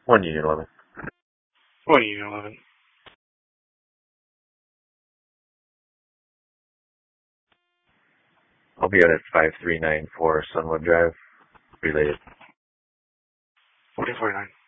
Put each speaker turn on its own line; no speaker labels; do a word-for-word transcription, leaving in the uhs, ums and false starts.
One Union eleven.
One Union eleven.
I'll be out at five three nine four Sunwood Drive. Related.
Forty forty nine.